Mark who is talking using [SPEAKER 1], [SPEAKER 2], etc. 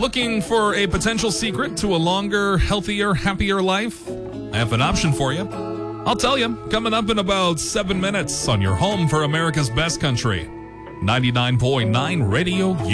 [SPEAKER 1] Looking for a potential secret to a longer, healthier, happier life? I have an option for you. I'll tell you, coming up in about 7 minutes on your home for America's Best Country. 99.9 Radio